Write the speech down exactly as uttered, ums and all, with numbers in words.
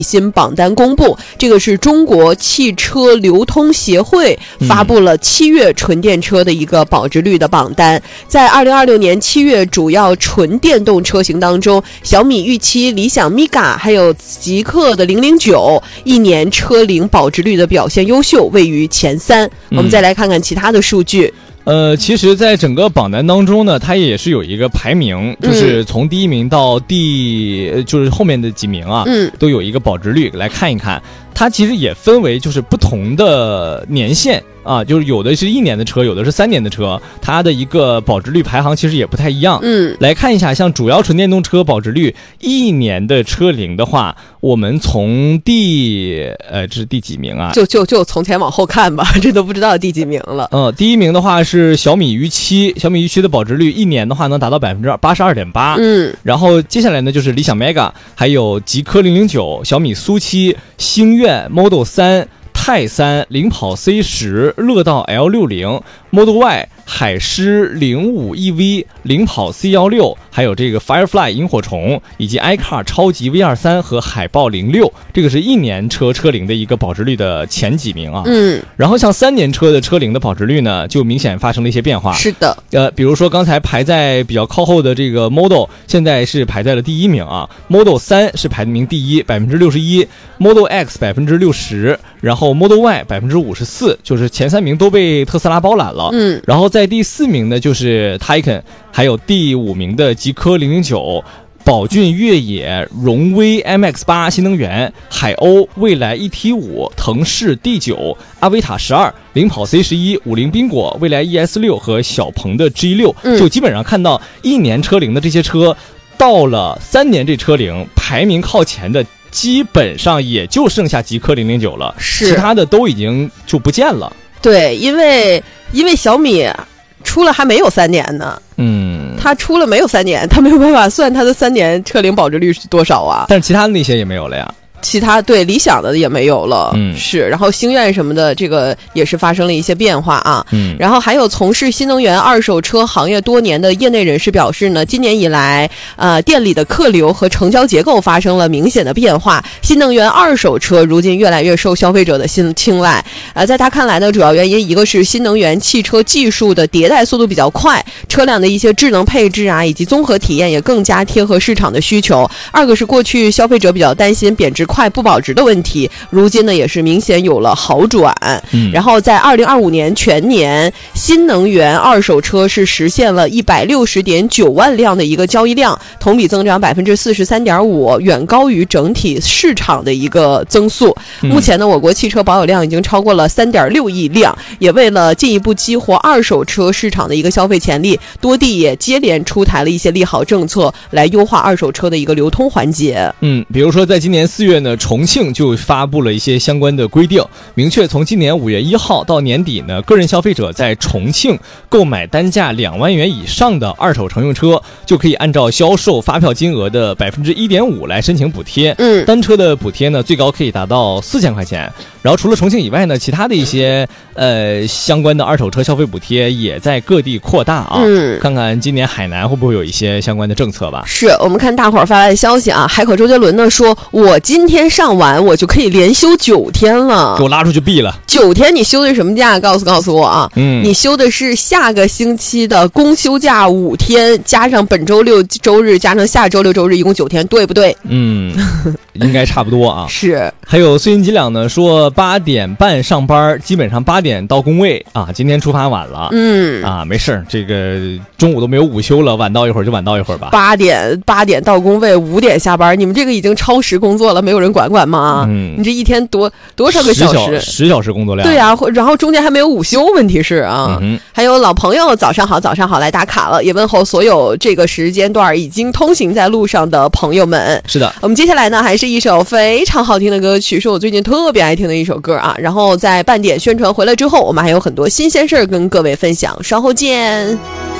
新榜单公布，这个是中国汽车流通协会发布了七月纯电车的一个保值率的榜单。在二零二六年七月主要纯电动车型当中，小米预期、理想 Miga 还有极氪的零零九一年车龄保值率的表现优秀，位于前三。我们再来看看其他的数据。 呃，其实在整个榜单当中呢，它也是有一个排名，就是从第一名到第、嗯、就是后面的几名啊，嗯，都有一个保值率来看一看。它其实也分为就是不同的年限啊，就是有的是一年的车，有的是三年的车，它的一个保值率排行其实也不太一样。嗯，来看一下，像主要纯电动车保值率一年的车龄的话，我们从第呃这是第几名啊？ 就就就从前往后看吧，这都不知道第几名了。 嗯，第一名的话是小米逾期，小米逾期的保值率一年的话能达到百分之八十二点八。嗯，然后接下来呢就是理想 Mega， 还有极氪零零九、小米苏七、星越 Model 三、泰三、领跑 C 十、乐道 L 六十、Model Y、海狮零五 E V、领跑 C 十六，还有这个 Firefly 萤火虫，以及 iCar 超级 V 二十三 和海豹零六，这个是一年车车龄的一个保值率的前几名啊。嗯，然后像三年车的车龄的保值率呢，就明显发生了一些变化。 是的， 呃，比如说刚才排在比较靠后的这个 Model， 现在是排在了第一名啊。Model 三是排名第一，百分之六十一 ；Model X 百分之六十，然后 Model Y 百分之五十四，就是前三名都被特斯拉包揽了。嗯，然后在第四名呢就是 Taycan， 还有第五名的极氪零零九、宝骏越野、荣威 M X 八 新能源、海鸥、蔚来 E T 五、腾势 D 九、阿维塔十二、领跑 C 十一、五菱缤果、蔚来 E S 六 和小鹏的 G 六，嗯，就基本上看到一年车龄的这些车，到了三年这车龄排名靠前的基本上也就剩下极氪零零九了， 是其他的都已经就不见了。 对，因为因为小米出了还没有三年呢， 嗯， 它出了没有三年，它没有办法算它的三年车龄保值率是多少啊？ 但是其他的那些也没有了呀。 其他对理想的也没有了，嗯，是，然后星愿什么的，这个也是发生了一些变化啊，嗯，然后还有从事新能源二手车行业多年的业内人士表示呢，今年以来，呃，店里的客流和成交结构发生了明显的变化，新能源二手车如今越来越受消费者的新青睐，呃，在他看来呢，主要原因一个是新能源汽车技术的迭代速度比较快，车辆的一些智能配置啊，以及综合体验也更加贴合市场的需求，二个是过去消费者比较担心贬值快不保值的问题，如今呢也是明显有了好转。嗯，然后在二零二五年全年，新能源二手车是实现了一百六十点九万辆的一个交易量，同比增长百分之四十三点五，远高于整体市场的一个增速。嗯、目前呢，我国汽车保有量已经超过了三点六亿辆，也为了进一步激活二手车市场的一个消费潜力，多地也接连出台了一些利好政策，来优化二手车的一个流通环节。 嗯，比如说在今年四月呢，重庆就发布了一些相关的规定，明确从今年五月一号到年底呢，个人消费者在重庆购买单价两万元以上的二手乘用车，就可以按照销售发票金额的百分之一点五来申请补贴。嗯，单车的补贴呢，最高可以达到四千块钱。然后除了重庆以外呢，其他的一些呃相关的二手车消费补贴也在各地扩大啊。嗯，看看今年海南会不会有一些相关的政策吧。 是我们看大伙儿发来的消息啊，海口周杰伦呢说，我今天上完我就可以连休九天了， 给我拉出去毙了。 九天你休的什么假？告诉告诉我啊。嗯，你休的是下个星期的公休假五天，加上本周六周日，加上下周六周日，一共九天，对不对？ 嗯，应该差不多啊。 是。 还有碎银几两呢说八点半上班，基本上八点到工位啊。今天出发晚了，嗯啊，没事，这个中午都没有午休了，晚到一会儿就晚到一会儿吧。 八点八点到工位，五点下班，你们这个已经超时工作了，没有人管管吗？嗯，你这一天多多少个小时？ 十小时工作量。 对啊，然后中间还没有午休，问题是啊。嗯、还有老朋友，早上好，早上好，来打卡了，也问候所有这个时间段已经通行在路上的朋友们。 是的， 我们接下来呢，还是一首非常好听的歌曲，是我最近特别爱听的一首歌啊。然后在半点宣传回来之后，我们还有很多新鲜事儿跟各位分享，稍后见。